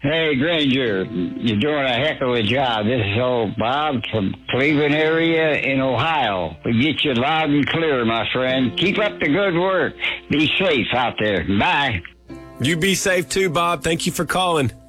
Hey, Granger, you're doing a heck of a job. This is old Bob from Cleveland area in Ohio. We get you loud and clear, my friend. Keep up the good work. Be safe out there. Bye. You be safe too, Bob. Thank you for calling.